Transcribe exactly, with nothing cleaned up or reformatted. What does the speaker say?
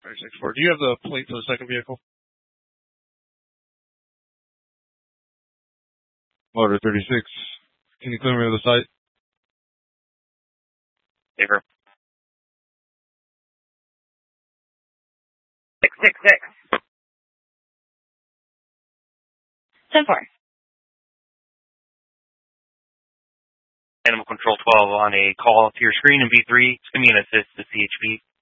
Alright, six four. Do you have the plate for the second vehicle? Motor thirty-six. Can you clear me of the site? Paper. Six six six. ten four. Animal Control twelve on a call to your screen in V three. It's going to be an assist to C H P.